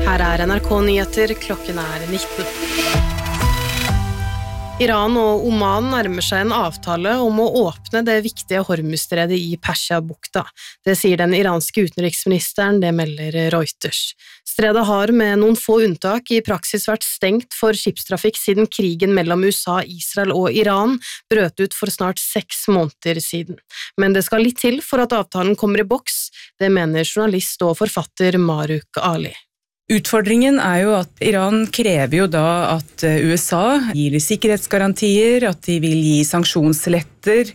Her NRK Nyheter, klokken 19. Iran og Oman nærmer seg en avtale om å åpne det viktige Hormuzstredet i Persia-bukta. Det sier den iranske utenriksministeren, det melder Reuters. Stredet har med noen få unntak i praksis vært stengt for skipstrafikk siden krigen mellom USA, Israel og Iran brøt ut for snart 6 måneder siden. Men det skal litt til for at avtalen kommer i boks, det mener journalist og forfatter Maruk Ali. Utfordringen jo at Iran krever jo da at USA gir sikkerhetsgarantier, at de vil gi sanksjonslettelser,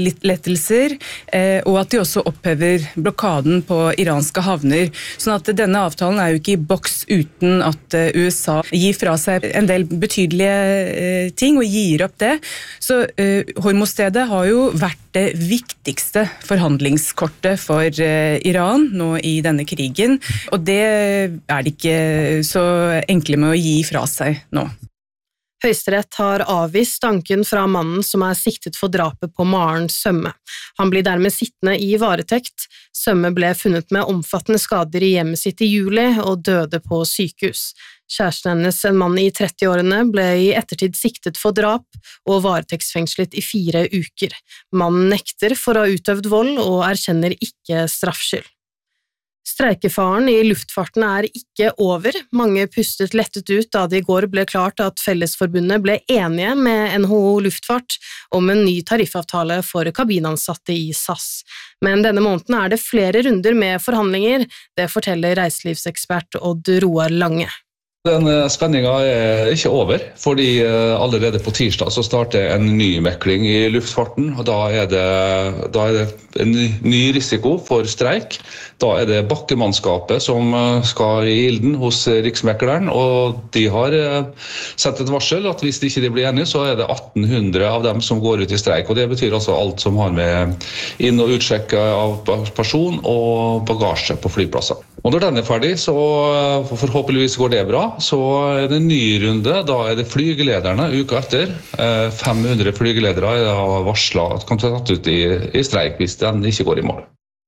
og at de også opphever blokaden på iranske havner. Sånn at denne avtalen jo ikke i boks uten at USA gir fra seg en del betydelige ting og gir opp det. Så Hormuzstredet har jo vært det viktigste forhandlingskortet for Iran nå i denne krigen, og det det ikke så enkle med å gi fra seg nå. Høyesterett har avvist anken fra mannen som siktet for drapet på Maren Sømme. Han blir dermed sittende i varetekt. Sømme ble funnet med omfattende skader i hjemmet sitt i juli og døde på sykehus. Kjæresten hennes, en mann i 30-årene, ble i ettertid siktet for drap og varetektsfengslet i 4 uker. Mannen nekter for å ha utøvd vold og erkjenner ikke straffskyld. Streikefaren i luftfarten ikke over. Mange pustet lettet ut da det i går ble klart at Fellesforbundet ble enige med NHO Luftfart om en ny tariffavtale for kabinansatte i SAS. Men denne måneden det flere runder med forhandlinger, det forteller reiselivsekspert Odd Roar Lange. Den spenningen ikke over, fordi allerede på tirsdag så starter en ny mekling i luftfarten, og da det en ny risiko for streik. Da det bakkemannskapet som skal i ilden hos Riksmekleren, og de har sett et varsel at hvis de ikke blir enige, så det 1800 av dem som går ut i streik, og det betyr altså alt som har med inn- og utsjekk av person og bagasje på flyplasser. Og når den ferdig, så forhåpentligvis går det bra, så det en ny runde, da det flygelederne uka etter. 500 flygeledere har varslet at kan ta tatt ut i streik hvis den ikke går i mål.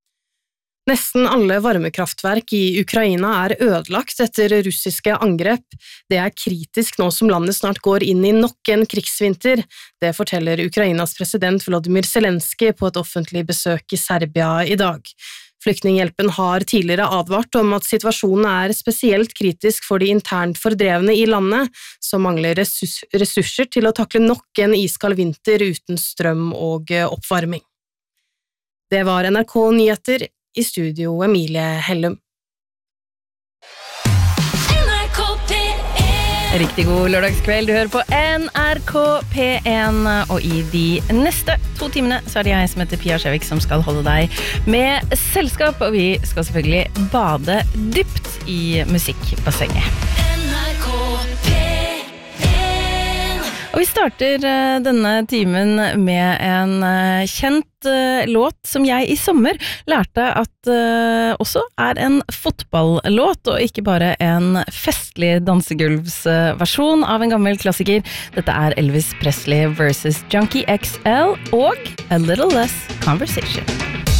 Nesten alle varmekraftverk i Ukraina ødelagt etter russiske angrep. Det kritisk nå som landet snart går inn i nok en krigsvinter. Det forteller Ukrainas president Volodymyr Zelenskyj på et offentlig besøk i Serbia i dag. Flyktninghjelpen har tidligere advart om at situasjonen spesielt kritisk for de internt fordrevne i landet, som mangler ressurser til å takle nok en iskald vinter uten strøm og oppvarming. Det var NRK Nyheter, i studio Emilie Hellum. Riktig god lørdagskveld, du hører på NRK P1, og i de neste 2 timene så det jeg som heter Pia Skjevik som skal holde deg med selskap, og vi skal selvfølgelig bade dypt i musikkbassenget. Og vi starter denne timen med en kjent låt som jeg i sommer lærte at også en fotballåt, og ikke bare en festlig dansegulvsversjon av en gammel klassiker. Dette Elvis Presley versus Junkie XL og A Little Less Conversation.